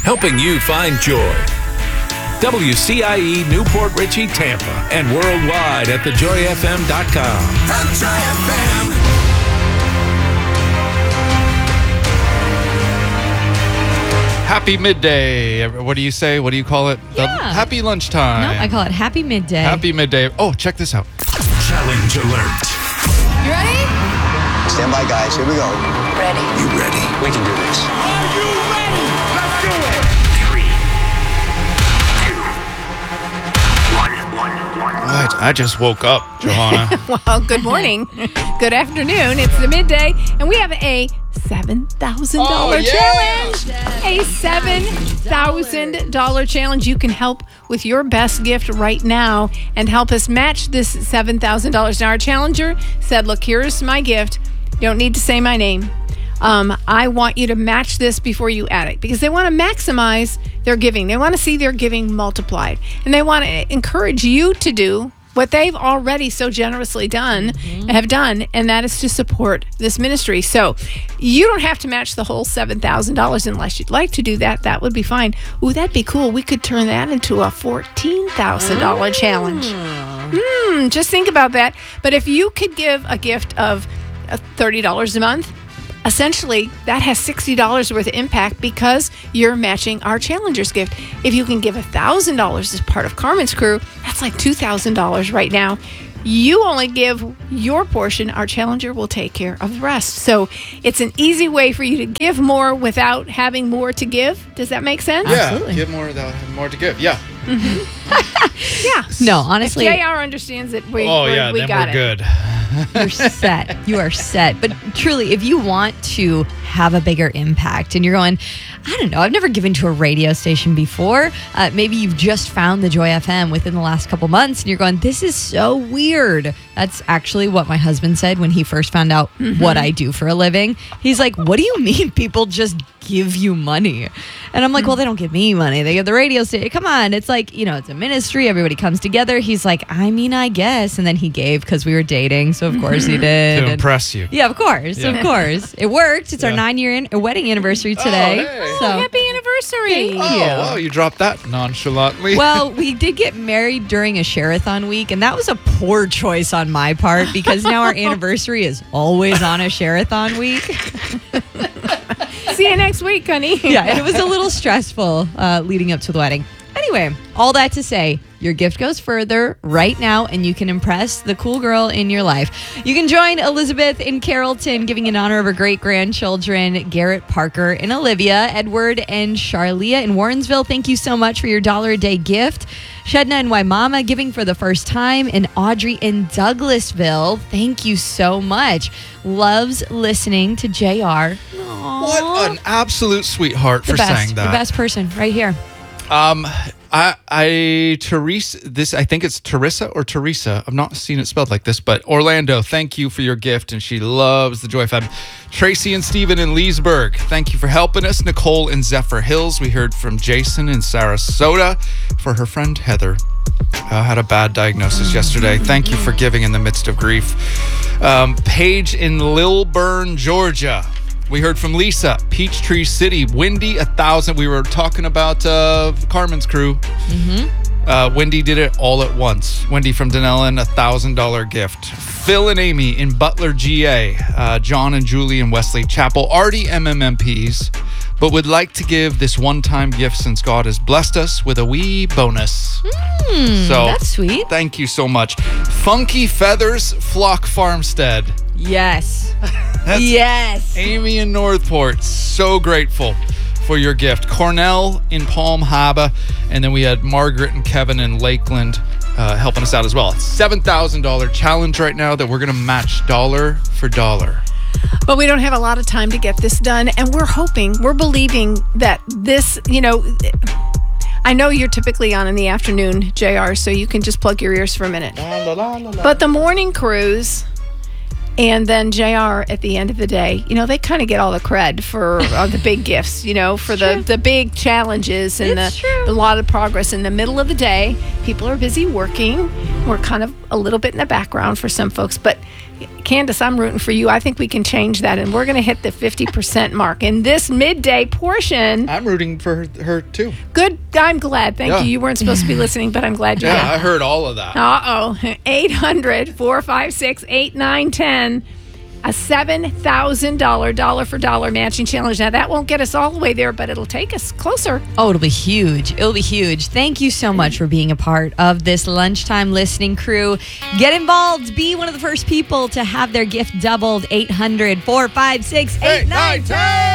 helping you find joy. WCIE Newport Richey, Tampa, and worldwide at thejoyfm.com. The Joy FM. Happy midday. What do you say? What do you call it? Yeah. Happy lunchtime. No, I call it happy midday. Happy midday. Oh, check this out. Challenge alert. You ready? Stand by, guys. Here we go. Ready. You ready? We can do this. Are you ready? Let's do it. 3, 2, 1. What? I just woke up, Johanna. Well, good morning. Good afternoon. It's the midday, and we have a $7,000 challenge. A $7,000 challenge. You can help with your best gift right now and help us match this $7,000. Now, our challenger said, look, here's my gift. You don't need to say my name. I want you to match this before you add it because they want to maximize their giving. They want to see their giving multiplied. And they want to encourage you to do what they've already so generously have done, and that is to support this ministry. So you don't have to match the whole $7,000 unless you'd like to do that. That would be fine. Ooh, that'd be cool. We could turn that into a $14,000 challenge. Just think about that. But if you could give a gift of $30 a month, essentially, that has $60 worth of impact because you're matching our challenger's gift. If you can give $1,000 as part of Carmen's crew, that's like $2,000 right now. You only give your portion. Our challenger will take care of the rest. So it's an easy way for you to give more without having more to give. Does that make sense? Yeah, Absolutely. give more without having more to give. Yeah. Yeah. No, honestly, If JR understands it, we then got we're it. good. you're set. You are set. But truly, if you want to have a bigger impact and you're going, I don't know, I've never given to a radio station before. Maybe you've just found the Joy FM within the last couple months and you're going, this is so weird. That's actually what my husband said when he first found out what I do for a living. He's like, what do you mean people just give you money? And I'm like, well, they don't give me money. They give the radio station. Come on. It's like, it's a ministry. Everybody comes together. He's like, I mean, I guess. And then he gave because we were dating. So, of course, he did. To impress you. Yeah, of course. Yeah. Of course. It worked. It's our 9-year wedding anniversary today. hey. So, Happy anniversary. Thank Oh, you. wow, you dropped that nonchalantly. Well, we did get married during a Sherathon week, and that was a poor choice on my part because now our anniversary is always on a Sherathon week. See you next week, honey. Yeah, and it was a little stressful leading up to the wedding. Anyway, all that to say, your gift goes further right now, and you can impress the cool girl in your life. You can join Elizabeth in Carrollton, giving in honor of her great-grandchildren, Garrett, Parker, and Olivia, Edward, and Charlia in Warrensville. Thank you so much for your $1-a-day gift. Shedna and Waimama giving for the first time, and Audrey in Douglasville. Thank you so much. Loves listening to JR. What an absolute sweetheart for saying that. The best person right here. Teresa, I think it's Teresa or Teresa. I've not seen it spelled like this, but Orlando, thank you for your gift, and she loves the Joy FM. Tracy and Stephen in Leesburg, thank you for helping us. Nicole in Zephyr Hills. We heard from Jason in Sarasota for her friend Heather. Had a bad diagnosis yesterday. Thank you for giving in the midst of grief. Paige in Lilburn, Georgia. We heard from Lisa, Peachtree City, Wendy, 1,000. We were talking about Carmen's crew. Wendy did it all at once. Wendy from Dunellen, $1,000 gift. Phil and Amy in Butler, GA. John and Julie in Wesley Chapel, already MMMPs, but would like to give this one-time gift since God has blessed us with a wee bonus. So That's sweet. Thank you so much. Funky Feathers Flock Farmstead. Yes. That's Yes. Amy in Northport, so grateful for your gift. Cornell in Palm Harbor, and then we had Margaret and Kevin in Lakeland helping us out as well. $7,000 challenge right now that we're going to match dollar for dollar. But we don't have a lot of time to get this done, and we're believing that this, I know you're typically on in the afternoon, JR, so you can just plug your ears for a minute. But the morning cruise and then JR at the end of the day, they kind of get all the cred for the big gifts, for the big challenges and It's true. a lot of progress. In the middle of the day, people are busy working. We're kind of a little bit in the background for some folks, but Candace, I'm rooting for you. I think we can change that, and we're going to hit the 50% mark in this midday portion. I'm rooting for her too. Good. I'm glad. Thank you. You weren't supposed to be listening, but I'm glad you did. Yeah, I heard all of that. 800-456-8910. A $7,000 dollar for dollar matching challenge. Now, that won't get us all the way there, but it'll take us closer. Oh, it'll be huge. It'll be huge. Thank you so much for being a part of this lunchtime listening crew. Get involved. Be one of the first people to have their gift doubled. 800-456-8910.